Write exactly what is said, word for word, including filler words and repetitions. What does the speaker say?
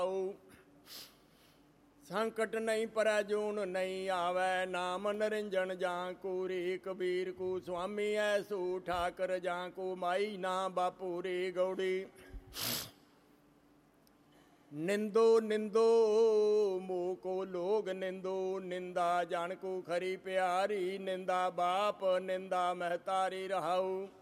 ਸੰਕਟ ਨਹੀਂ ਪਰੈ ਜੂਨ ਨਹੀਂ ਆਵੈ, ਨਾਮ ਨਰਿੰਜਨ ਜਾਂ ਕੂਰੀ। ਕਬੀਰ ਕੂ ਸੁਆਮੀ ਐਸੂ ਠਾਕਰ, ਜਾਂ ਕੂ ਮਾਈ ਨਾ ਬਾਪੂਰੀ। ਗੌੜੀ ਨਿੰਦੋ ਨਿੰਦੋ ਮੋਹ ਕੋ ਲੋਗ ਨਿੰਦੋ, ਨਿੰਦਾ ਜਨ ਕੂ ਖਰੀ ਪਿਆਰੀ। ਨਿੰਦਾ ਬਾਪ ਨਿੰਦਾ ਮਹਤਾਰੀ। ਰਹਾਉ